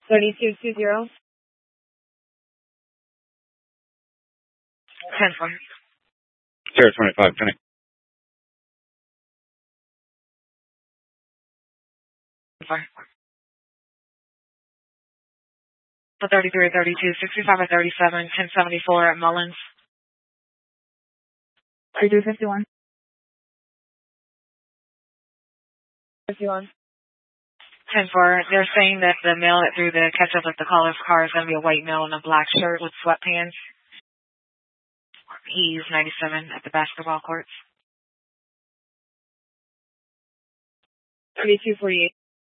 3220. 10-4. 025, connect. For 33 32, 65 at 37, 1074 at Mullins. 3251. 51. 10-4. They're saying that the male that threw the ketchup at the caller's car is going to be a white male in a black shirt with sweatpants. He's 97 at the basketball courts. 3248.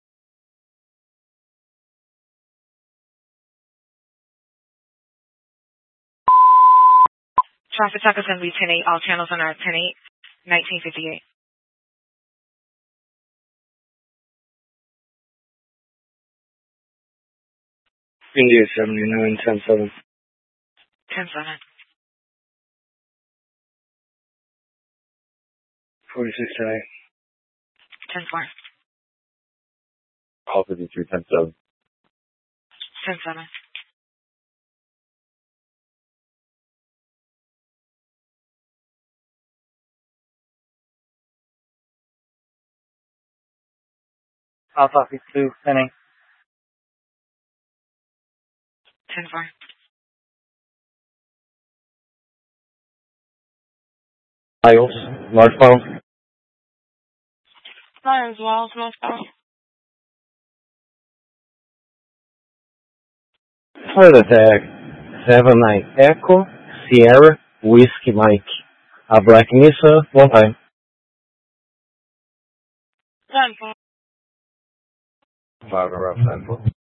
Traffic stop is going to be 10-8. All channels on our 10-8, 1958. India 79, 10-7. 10-7. 46 tonight. 10-4. Call 53, 10-7. 10-7. Alpha 52, 10-8. 10-4. Files, large files. Fire as well, small fire. Heart attack, 79 Echo, Sierra, Whiskey Mike. A Black Mesa, one time. 10-4. 5 around 10-4.